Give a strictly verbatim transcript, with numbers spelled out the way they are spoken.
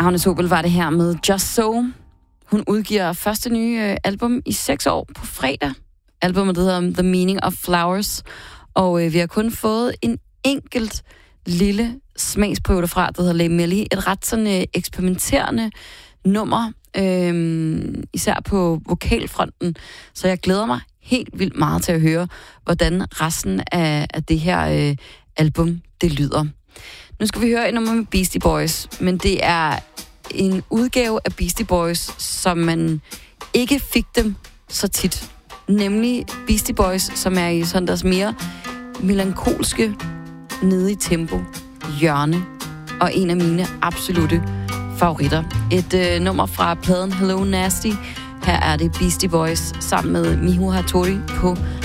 Agnes Obel var det her med Just So. Hun udgiver første nye øh, album i seks år på fredag. Albumet hedder The Meaning of Flowers. Og øh, vi har kun fået en enkelt lille smagsprøve derfra, der hedder Le Melly. Et ret sådan øh, eksperimenterende nummer, øh, især på vokalfronten. Så jeg glæder mig helt vildt meget til at høre, hvordan resten af, af det her øh, album, det lyder. Nu skal vi høre et nummer med Beastie Boys, men det er en udgave af Beastie Boys, som man ikke fik dem så tit. Nemlig Beastie Boys, som er i sådan deres mere melankolske, nede i tempo, hjørne, og en af mine absolutte favoritter. Et øh, nummer fra pladen Hello Nasty. Her er det Beastie Boys sammen med Miho Hattori på